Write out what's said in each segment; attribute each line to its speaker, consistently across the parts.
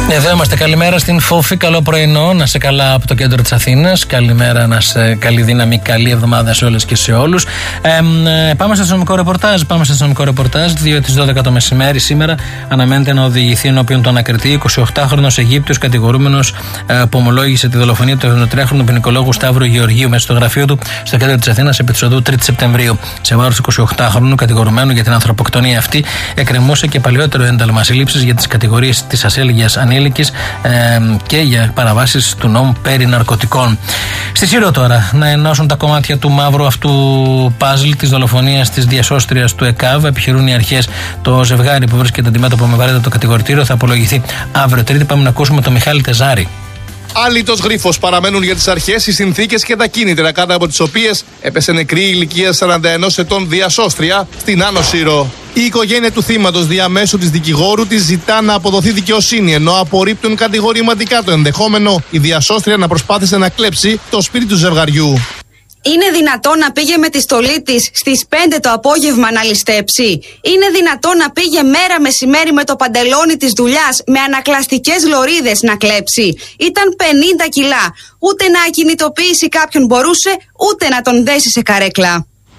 Speaker 1: Εδώ είμαστε. Καλημέρα στην Φόφη. Καλό πρωινό. Να σε καλά από το κέντρο της Αθήνας. Καλημέρα, να σε καλή δύναμη, καλή εβδομάδα σε όλες και σε όλους. Πάμε στο αστυνομικό ρεπορτάζ. 2 τις 12 το μεσημέρι σήμερα αναμένεται να οδηγηθεί ενώπιον του ανακριτή 28χρονος Αιγύπτιος κατηγορούμενος που ομολόγησε τη δολοφονία του 73χρονου ποινικολόγου Σταύρου Γεωργίου μέσα στο γραφείο του στο κέντρο της Αθήνας επί της οδού 3 Σεπτεμβρίου. Σε βάρος 28χρονου κατηγορουμένου για την ανθρωποκτονία αυτή εκκρεμούσε και παλιότερο ένταλμα σύλληψης για τις κατηγορίες της ασέλγειας ανήλικης και για παραβάσεις του νόμου περί ναρκωτικών. Στη Σύρο τώρα, να ενώσουν τα κομμάτια του μαύρου αυτού παζλ της δολοφονίας της διασώστριας του ΕΚΑΒ, επιχειρούν οι αρχές. Το ζευγάρι που βρίσκεται αντιμέτωπο με βαρύτατο κατηγορητήριο θα απολογηθεί αύριο Τρίτη. Πάμε να ακούσουμε τον Μιχάλη Τεζάρη.
Speaker 2: Άλυτος γρίφος παραμένουν για τις αρχές οι συνθήκες και τα κίνητρα κάτω από τις οποίες έπεσε νεκρή ηλικία 41 ετών διασώστρια στην Άνω Σύρο. Η οικογένεια του θύματος διαμέσου της δικηγόρου της ζητά να αποδοθεί δικαιοσύνη, ενώ απορρίπτουν κατηγορηματικά το ενδεχόμενο η διασώστρια να προσπάθησε να κλέψει το σπίτι του ζευγαριού.
Speaker 3: Είναι δυνατόν να πήγε με τη στολή της στις 5 το απόγευμα να ληστέψει? Είναι δυνατόν να πήγε μέρα μεσημέρι με το παντελόνι της δουλειάς με ανακλαστικές λωρίδες να κλέψει? Ήταν 50 κιλά. Ούτε να ακινητοποιήσει κάποιον μπορούσε, ούτε να τον δέσει σε καρέκλα.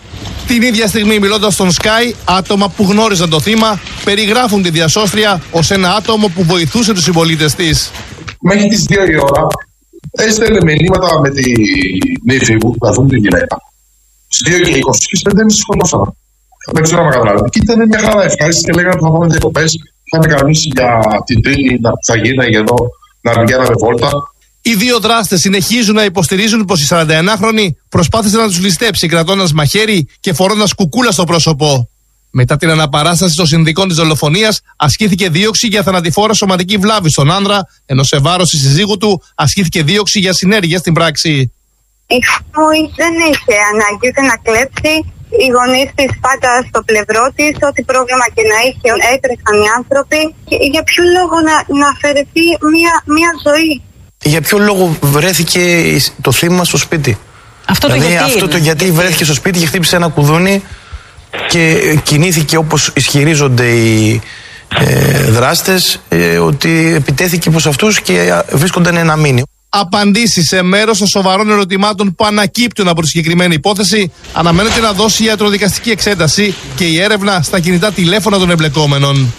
Speaker 2: Την ίδια στιγμή, μιλώντας στον Sky, άτομα που γνώριζαν το θύμα περιγράφουν τη διασώστρια ως ένα άτομο που βοηθούσε τους συμπολίτες της.
Speaker 4: Μέχρι τις 2 η ώρα έστελνε μηνύματα με τη νύφη μου, να δουν τη γυναίκα. Στις 2:20 εμείς σκοτώσαμε. Δεν ξέρω να καταλάβει. Και ήταν μια χαρά ευχάριστη και λέγανε ότι θα πάμε διακοπές. Είχαμε κανονίσει για την Τρίτη που θα γίναγε εδώ να πηγαίναμε βόλτα.
Speaker 2: Οι δύο δράστες συνεχίζουν να υποστηρίζουν πως η 41χρονη προσπάθησε να τους ληστέψει κρατώντας μαχαίρι και φορώντας κουκούλα στο πρόσωπο. Μετά την αναπαράσταση των συνδικών της δολοφονίας, ασκήθηκε δίωξη για θανατηφόρα σωματική βλάβη στον άνδρα, ενώ σε βάρος της συζύγου του ασκήθηκε δίωξη για συνέργεια στην πράξη.
Speaker 5: Η Χαμούη δεν είχε ανάγκη ούτε να κλέψει. Οι γονείς της πάντα στο πλευρό της, ό,τι πρόβλημα και να είχε, έτρεχαν οι άνθρωποι. Και για ποιο λόγο να αφαιρεθεί μια ζωή?
Speaker 6: Για ποιο λόγο βρέθηκε το θύμα στο σπίτι? Γιατί βρέθηκε στο σπίτι και χτύπησε ένα κουδούνι και κινήθηκε όπως ισχυρίζονται οι δράστες, ότι επιτέθηκε προς αυτούς και βρίσκονταν ένα μήνυμα.
Speaker 2: Απαντήσεις σε μέρος των σοβαρών ερωτημάτων που ανακύπτουν από τη συγκεκριμένη υπόθεση αναμένεται να δώσει ιατροδικαστική εξέταση και η έρευνα στα κινητά τηλέφωνα των εμπλεκόμενων.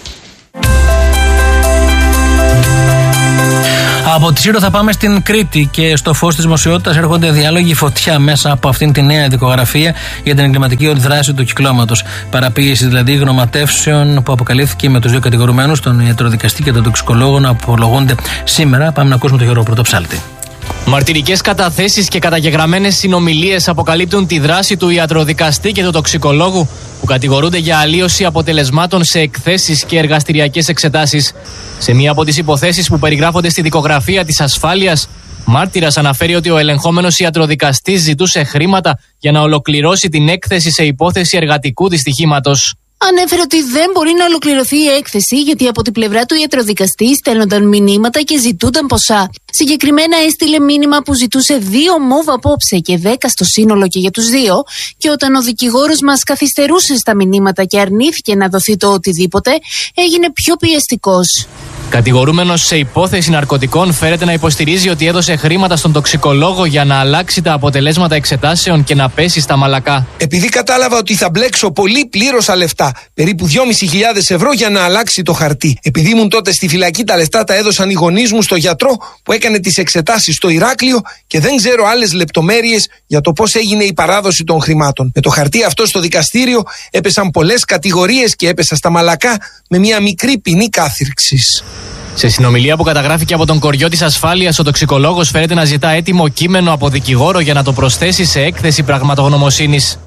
Speaker 1: Από τη Σύρο θα πάμε στην Κρήτη και στο φως της δημοσιότητας έρχονται διάλογοι φωτιά μέσα από αυτήν τη νέα δικογραφία για την εγκληματική δράση του κυκλώματος. Παραποίηση δηλαδή γνωματεύσεων που αποκαλύφθηκε με τους δύο κατηγορουμένους, τον ιατροδικαστή και τον τοξικολόγο, να απολογούνται σήμερα. Πάμε να ακούσουμε τον Γιώργο Πρωτοψάλτη.
Speaker 7: Μαρτυρικές καταθέσεις και καταγεγραμμένες συνομιλίες αποκαλύπτουν τη δράση του ιατροδικαστή και του τοξικολόγου που κατηγορούνται για αλλίωση αποτελεσμάτων σε εκθέσεις και εργαστηριακές εξετάσεις. Σε μία από τις υποθέσεις που περιγράφονται στη δικογραφία της ασφάλειας, μάρτυρας αναφέρει ότι ο ελεγχόμενος ιατροδικαστής ζητούσε χρήματα για να ολοκληρώσει την έκθεση σε υπόθεση εργατικού δυστυχήματος.
Speaker 8: Ανέφερε ότι δεν μπορεί να ολοκληρωθεί η έκθεση γιατί από την πλευρά του ιατροδικαστή στέλνονταν μηνύματα και ζητούνταν ποσά. Συγκεκριμένα έστειλε μήνυμα που ζητούσε 2 μόβ απόψε και 10 στο σύνολο και για τους 2, και όταν ο δικηγόρος μας καθυστερούσε στα μηνύματα και αρνήθηκε να δοθεί το οτιδήποτε, έγινε πιο πιεστικός.
Speaker 7: Κατηγορούμενος σε υπόθεση ναρκωτικών φέρεται να υποστηρίζει ότι έδωσε χρήματα στον τοξικολόγο για να αλλάξει τα αποτελέσματα εξετάσεων και να πέσει στα μαλακά.
Speaker 9: Επειδή κατάλαβα ότι θα μπλέξω πολύ, πλήρωσα λεφτά, περίπου 2.500 ευρώ για να αλλάξει το χαρτί. Επειδή ήμουν τότε στη φυλακή, τα λεφτά τα έδωσαν οι γονείς μου στο γιατρό που έκανε τις εξετάσεις στο Ηράκλειο και δεν ξέρω άλλες λεπτομέρειες για το πώς έγινε η παράδοση των χρημάτων. Με το χαρτί αυτό στο δικαστήριο έπεσαν πολλές κατηγορίες και έπεσα στα μαλακά με μια μικρή ποινή κάθυρξης.
Speaker 7: Σε συνομιλία που καταγράφηκε από τον κοριό της ασφάλειας, ο τοξικολόγος φέρεται να ζητά έτοιμο κείμενο από δικηγόρο για να το προσθέσει σε έκθεση πραγματογνωμοσύνης.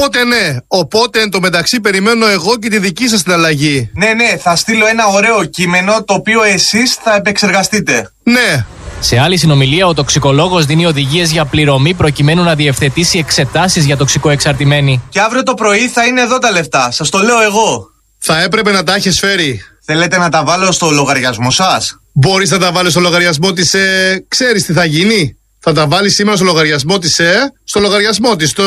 Speaker 2: Οπότε εν τω μεταξύ περιμένω εγώ και τη δική σας την αλλαγή.
Speaker 10: Ναι, θα στείλω ένα ωραίο κείμενο το οποίο εσείς θα επεξεργαστείτε.
Speaker 2: Ναι.
Speaker 7: Σε άλλη συνομιλία, ο τοξικολόγος δίνει οδηγίες για πληρωμή προκειμένου να διευθετήσει εξετάσεις για τοξικοεξαρτημένοι.
Speaker 10: Και αύριο το πρωί θα είναι εδώ τα λεφτά, σας το λέω εγώ.
Speaker 2: Θα έπρεπε να τα έχεις φέρει.
Speaker 10: Θέλετε να τα βάλω στο λογαριασμό σας?
Speaker 2: Μπορείς να τα βάλεις στο λογαριασμό της, ξέρεις τι θα γίνει? Θα τα βάλεις σήμερα στο λογαριασμό της, στο λογαριασμό της,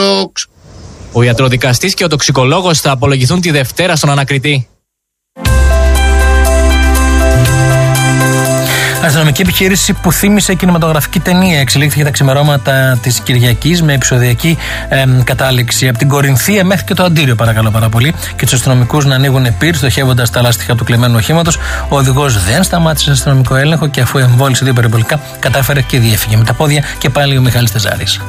Speaker 7: Ο ιατροδικαστής και ο τοξικολόγος θα απολογηθούν τη Δευτέρα στον ανακριτή.
Speaker 1: Αστυνομική επιχείρηση που θύμισε κινηματογραφική ταινία εξελίχθηκε τα ξημερώματα της Κυριακής με επεισοδιακή κατάληξη. Από την Κορινθία μέχρι και το Αντίριο, παρακαλώ πάρα πολύ, και τους αστυνομικούς να ανοίγουν πυρ, στοχεύοντας τα λάστιχα του κλεμμένου οχήματος. Ο οδηγός δεν σταμάτησε αστυνομικό έλεγχο και αφού εμβόλησε 2 περιπολικά, κατάφερε και διέφυγε με τα πόδια. Και πάλι ο Μιχάλης Τεζάρης.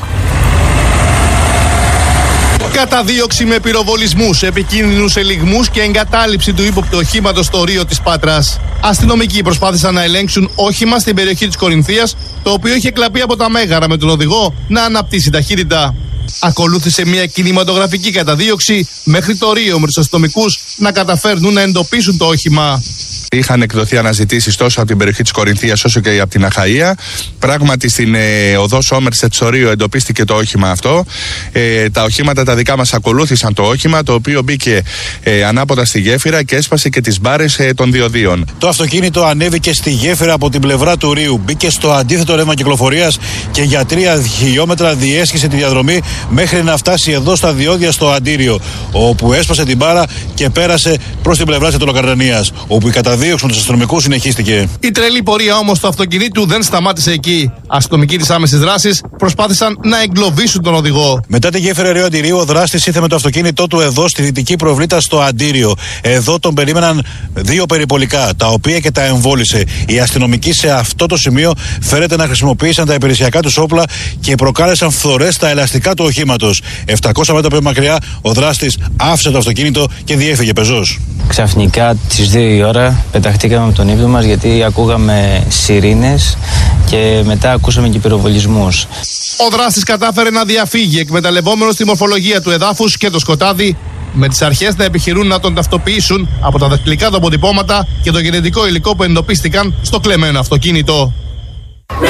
Speaker 2: Καταδίωξη με πυροβολισμούς, επικίνδυνους ελιγμούς και εγκατάλειψη του ύποπτου οχήματος στο Ρίο της Πάτρας. Αστυνομικοί προσπάθησαν να ελέγξουν όχημα στην περιοχή της Κορινθίας, το οποίο είχε κλαπεί από τα μέγαρα με τον οδηγό να αναπτύσσει ταχύτητα. Ακολούθησε μια κινηματογραφική καταδίωξη μέχρι το Ρίο με τους αστυνομικούς να καταφέρνουν να εντοπίσουν το όχημα.
Speaker 11: Είχαν εκδοθεί αναζητήσεις τόσο από την περιοχή της Κορινθίας όσο και από την Αχαΐα. Πράγματι στην οδό Σόμερσετ στο Ρίο εντοπίστηκε το όχημα αυτό. Τα οχήματα τα δικά μας ακολούθησαν το όχημα, το οποίο μπήκε ανάποδα στη γέφυρα και έσπασε και τις μπάρες των διοδίων.
Speaker 12: Το αυτοκίνητο ανέβηκε στη γέφυρα από την πλευρά του Ρίου. Μπήκε στο αντίθετο ρεύμα κυκλοφορίας και για 3 χιλιόμετρα διέσχισε τη διαδρομή μέχρι να φτάσει εδώ στα διόδια στο Αντίριο, όπου έσπασε την μπάρα και πέρασε προς την πλευρά της Αττολοκαρδανίας, όπου η καταδίωξη με τους αστυνομικούς συνεχίστηκε.
Speaker 2: Η τρελή πορεία όμως του αυτοκινήτου δεν σταμάτησε εκεί. Αστυνομικοί της άμεσης δράσης προσπάθησαν να εγκλωβίσουν τον οδηγό.
Speaker 12: Μετά τη γέφυρα Ρίο Αντιρίου, ο δράστης ήρθε με το αυτοκίνητό του εδώ στη δυτική προβλήτα στο Αντίριο. Εδώ τον περίμεναν 2 περιπολικά, τα οποία και τα εμβόλησε. Οι αστυνομικοί σε αυτό το σημείο φέρεται να χρησιμοποίησαν τα υπηρεσιακά τους όπλα και προκάλεσαν φθορές στα ελαστικά του οχήματος. 700 μέτρα πιο μακριά, ο δράστης άφησε το αυτοκίνητο και διέφυγε πεζός.
Speaker 13: Ξαφνικά τις 2 η ώρα πεταχτήκαμε από τον ύπνο μας γιατί ακούγαμε σιρήνες και μετά ακούσαμε και πυροβολισμούς.
Speaker 2: Ο δράστης κατάφερε να διαφύγει εκμεταλλευόμενος τη μορφολογία του εδάφους και το σκοτάδι, με τις αρχές να επιχειρούν να τον ταυτοποιήσουν από τα δακτυλικά του αποτυπώματα και το γενετικό υλικό που εντοπίστηκαν στο κλεμμένο αυτοκίνητο.